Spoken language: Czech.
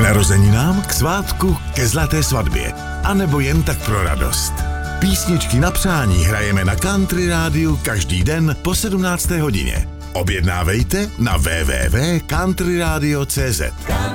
narozeninám, k svátku, ke zlaté svatbě. A nebo jen tak pro radost. Písničky na přání hrajeme na Country Rádiu každý den po 17. hodině. Objednávejte na www.countryradio.cz.